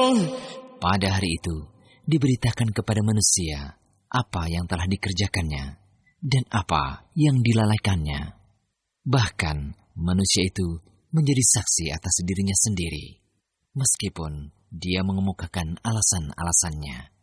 Pada hari itu, diberitakan kepada manusia apa yang telah dikerjakannya dan apa yang dilalaikannya. Bahkan manusia itu menjadi saksi atas dirinya sendiri, meskipun dia mengemukakan alasan-alasannya.